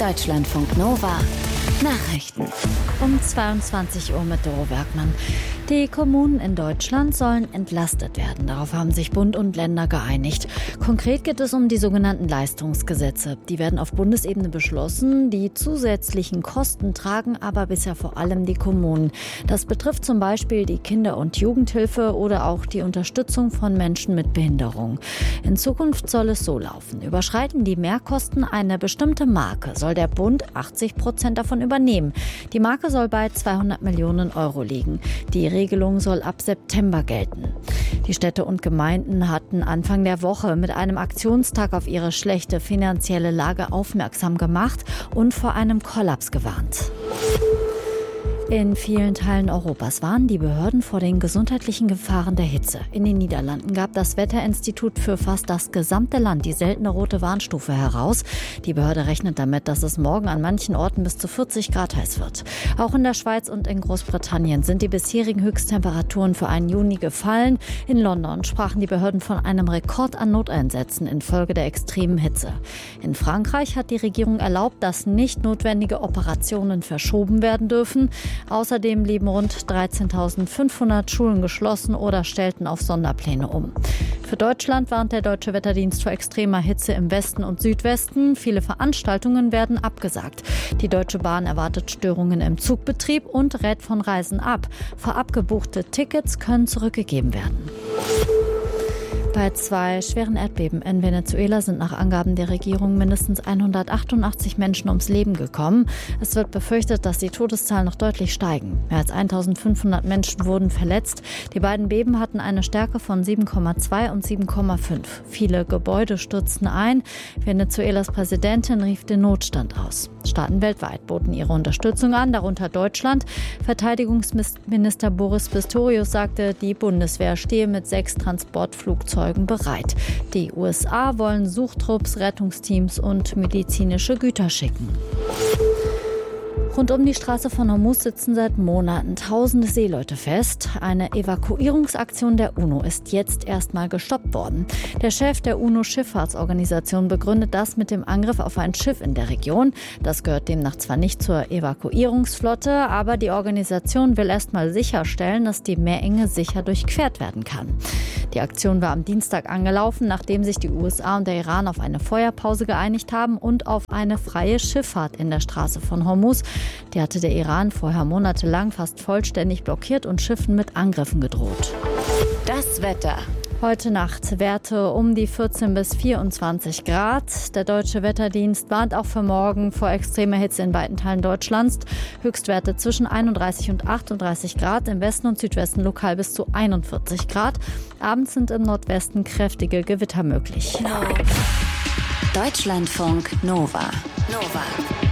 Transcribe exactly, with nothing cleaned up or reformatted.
Deutschlandfunk Nova Nachrichten. Um zweiundzwanzig Uhr mit Doro Bergmann. Die Kommunen in Deutschland sollen entlastet werden. Darauf haben sich Bund und Länder geeinigt. Konkret geht es um die sogenannten Leistungsgesetze. Die werden auf Bundesebene beschlossen. Die zusätzlichen Kosten tragen aber bisher vor allem die Kommunen. Das betrifft zum Beispiel die Kinder- und Jugendhilfe oder auch die Unterstützung von Menschen mit Behinderung. In Zukunft soll es so laufen. Überschreiten die Mehrkosten eine bestimmte Marke, soll der Bund achtzig Prozent davon übernehmen. Die Marke soll bei zweihundert Millionen Euro liegen. Die Regelung soll ab September gelten. Die Städte und Gemeinden hatten Anfang der Woche mit einem Aktionstag auf ihre schlechte finanzielle Lage aufmerksam gemacht und vor einem Kollaps gewarnt. In vielen Teilen Europas warnen die Behörden vor den gesundheitlichen Gefahren der Hitze. In den Niederlanden gab das Wetterinstitut für fast das gesamte Land die seltene rote Warnstufe heraus. Die Behörde rechnet damit, dass es morgen an manchen Orten bis zu vierzig Grad heiß wird. Auch in der Schweiz und in Großbritannien sind die bisherigen Höchsttemperaturen für einen Juni gefallen. In London sprachen die Behörden von einem Rekord an Noteinsätzen infolge der extremen Hitze. In Frankreich hat die Regierung erlaubt, dass nicht notwendige Operationen verschoben werden dürfen. Außerdem blieben rund dreizehntausendfünfhundert Schulen geschlossen oder stellten auf Sonderpläne um. Für Deutschland warnt der Deutsche Wetterdienst vor extremer Hitze im Westen und Südwesten. Viele Veranstaltungen werden abgesagt. Die Deutsche Bahn erwartet Störungen im Zugbetrieb und rät von Reisen ab. Vorab gebuchte Tickets können zurückgegeben werden. Bei zwei schweren Erdbeben in Venezuela sind nach Angaben der Regierung mindestens hundertachtundachtzig Menschen ums Leben gekommen. Es wird befürchtet, dass die Todeszahlen noch deutlich steigen. Mehr als eintausendfünfhundert Menschen wurden verletzt. Die beiden Beben hatten eine Stärke von sieben Komma zwei und sieben Komma fünf. Viele Gebäude stürzten ein. Venezuelas Präsidentin rief den Notstand aus. Staaten weltweit boten ihre Unterstützung an, darunter Deutschland. Verteidigungsminister Boris Pistorius sagte, die Bundeswehr stehe mit sechs Transportflugzeugen bereit. Die U S A wollen Suchtrupps, Rettungsteams und medizinische Güter schicken. Rund um die Straße von Hormuz sitzen seit Monaten tausende Seeleute fest. Eine Evakuierungsaktion der UNO ist jetzt erstmal gestoppt worden. Der Chef der UNO-Schifffahrtsorganisation begründet das mit dem Angriff auf ein Schiff in der Region. Das gehört demnach zwar nicht zur Evakuierungsflotte, aber die Organisation will erstmal sicherstellen, dass die Meerenge sicher durchquert werden kann. Die Aktion war am Dienstag angelaufen, nachdem sich die U S A und der Iran auf eine Feuerpause geeinigt haben und auf eine freie Schifffahrt in der Straße von Hormuz. Die hatte der Iran vorher monatelang fast vollständig blockiert und Schiffen mit Angriffen gedroht. Das Wetter. Heute Nacht Werte um die vierzehn bis vierundzwanzig Grad. Der Deutsche Wetterdienst warnt auch für morgen vor extremer Hitze in weiten Teilen Deutschlands. Höchstwerte zwischen einunddreißig und achtunddreißig Grad, im Westen und Südwesten lokal bis zu einundvierzig Grad. Abends sind im Nordwesten kräftige Gewitter möglich. Deutschlandfunk Nova. Nova.